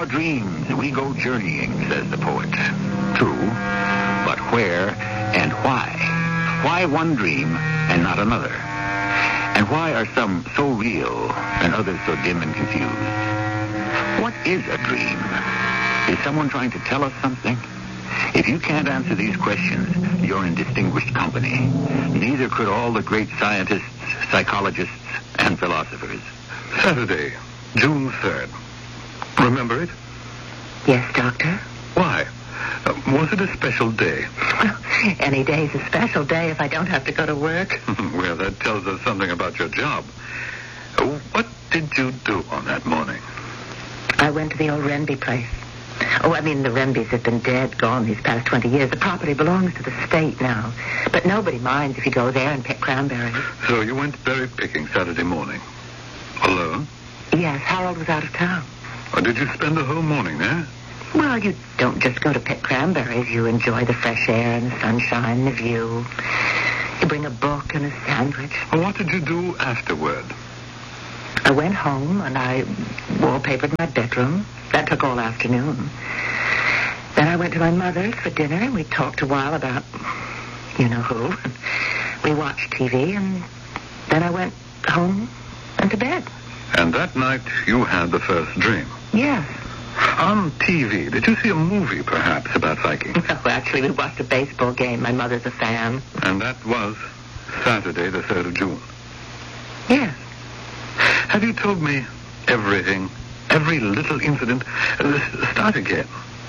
our dreams we go journeying, says the poet. True, but where and why? Why one dream and not another? And why are some so real and others so dim and confused? What is a dream? Is someone trying to tell us something? If you can't answer these questions, you're in distinguished company. Neither could all the great scientists, psychologists, and philosophers. Saturday, June 3rd. Remember it? Yes, Doctor. Why? Was it a special day? Any day's a special day if I don't have to go to work. Well, that tells us something about your job. What did you do on that morning? I went to the old Renby place. Oh, I mean, the Renbys have been gone these past 20 years. The property belongs to the state now. But nobody minds if you go there and pick cranberries. So you went berry picking Saturday morning? Alone? Yes, Harold was out of town. Or did you spend the whole morning there? Well, you don't just go to pick cranberries. You enjoy the fresh air and the sunshine and the view. You bring a book and a sandwich. Well, what did you do afterward? I went home and I wallpapered my bedroom. That took all afternoon. Then I went to my mother's for dinner and we talked a while about you-know-who. We watched TV and then I went home and to bed. And that night you had the first dream? Yes. On TV, did you see a movie, perhaps, about Viking? No, actually, we watched a baseball game. My mother's a fan. And that was Saturday, the 3rd of June? Yes. Have you told me everything? Every little incident? Start again.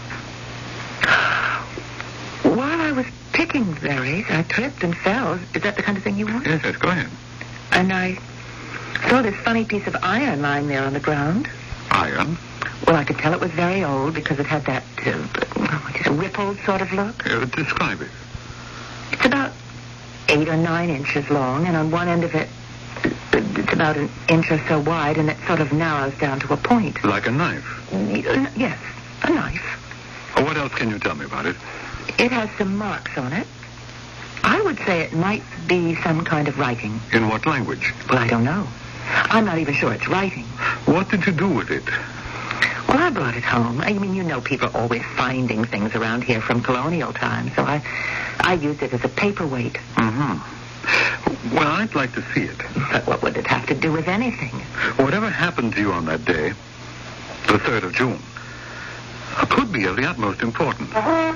While I was picking berries, I tripped and fell. Is that the kind of thing you want? Yes, go ahead. And I saw this funny piece of iron lying there on the ground. Iron? Well, I could tell it was very old because it had that rippled sort of look. Describe it. It's about 8 or 9 inches long, and on one end of it, it's about an inch or so wide, and it sort of narrows down to a point. Like a knife? Yes, a knife. What else can you tell me about it? It has some marks on it. I would say it might be some kind of writing. In what language? Well, I don't know. I'm not even sure it's writing. What did you do with it? Well, I brought it home. I mean, people are always finding things around here from colonial times, so I used it as a paperweight. Mm-hmm. Well, I'd like to see it. But what would it have to do with anything? Whatever happened to you on that day, the 3rd of June, could be of the utmost importance.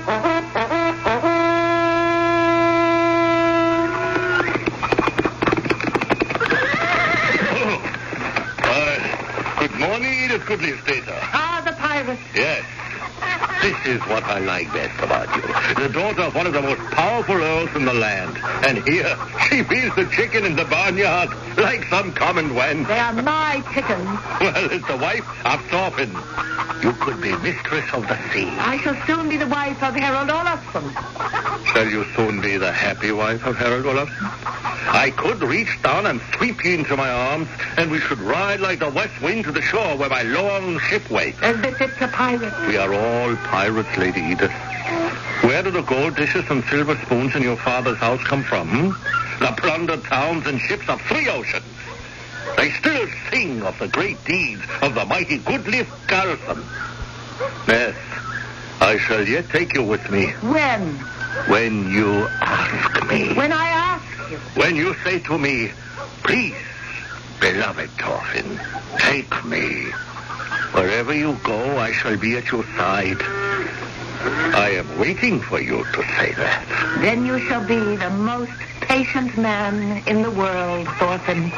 Good morning, Edith Goodleaf, Stater. Ah, the pirates. Yes. This is what I like best about you. The daughter of one of the most powerful earls in the land. And here, she feeds the chicken in the barnyard like some common wench. They are my chickens. Well, it's the wife of Thorfinn. You could be mistress of the sea. I shall soon be the wife of Harold Olafsson. Shall you soon be the happy wife of Harold Olafsson? I could reach down and sweep you into my arms, and we should ride like the west wind to the shore where my long ship waits. As befits a pirate. We are all pirates, Lady Edith. Where do the gold dishes and silver spoons in your father's house come from? The plundered towns and ships of 3 oceans. They still sing of the great deeds of the mighty Goodleaf Garrison. Yes, I shall yet take you with me. When? When you ask me. When I ask you. When you say to me, please, beloved Thorfinn, take me. Wherever you go, I shall be at your side. I am waiting for you to say that. Then you shall be the most patient man in the world, Thorfinn.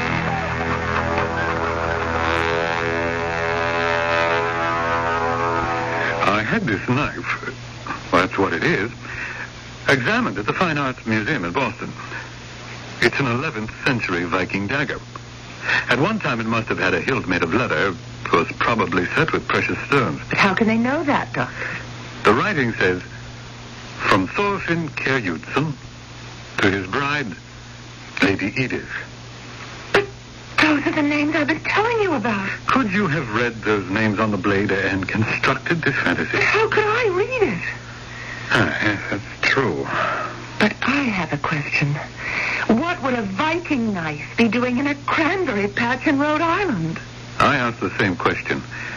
I had this knife, that's what it is, examined at the Fine Arts Museum in Boston. It's an 11th century Viking dagger. At one time it must have had a hilt made of leather. It was probably set with precious stones. But how can they know that, Doctor? The writing says, from Thorfinn Kjærjudsen to his bride, Lady Edith. But those are the names I've been telling you about. Could you have read those names on the blade and constructed this fantasy? But how could I read it? Yes, that's true. But I have a question. What would a Viking knife be doing in a cranberry patch in Rhode Island? I asked the same question.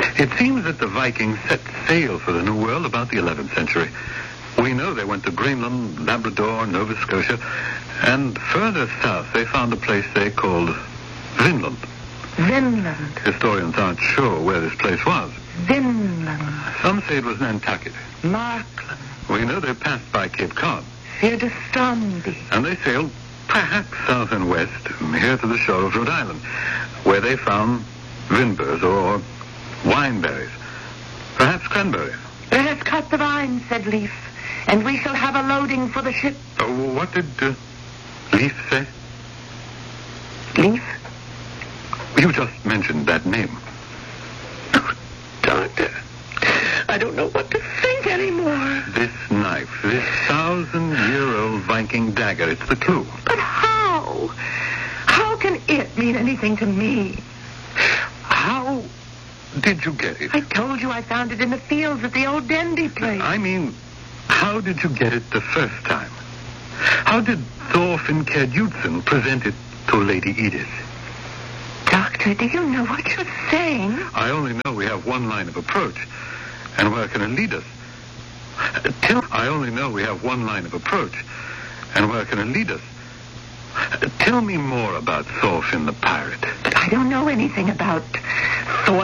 It seems that the Vikings set sail for the New World about the 11th century. We know they went to Greenland, Labrador, Nova Scotia, and further south they found a place they called Vinland. Vinland. Historians aren't sure where this place was. Vinland. Some say it was Nantucket. Markland. We know they passed by Cape Cod. Sirdstrandi. And they sailed perhaps south and west, here to the shore of Rhode Island, where they found vinburs or wineberries. Perhaps cranberries. Let us cut the vine, said Leaf, and we shall have a loading for the ship. Oh, what did Leaf say? Leaf? You just mentioned that name. Oh, Doctor, I don't know what to think anymore. This knife, this 1,000-year-old Viking dagger, it's the clue. But how? How can it mean anything to me? How did you get it? I told you I found it in the fields at the old Dendy place. I mean, how did you get it the first time? How did Thorfinn Kjærjudsen present it to Lady Edith? Doctor, do you know what you're saying? I only know we have one line of approach. And where can it lead us? I only know we have one line of approach. And where can it lead us? Tell me more about Thorfinn the pirate. But I don't know anything about Thorfinn.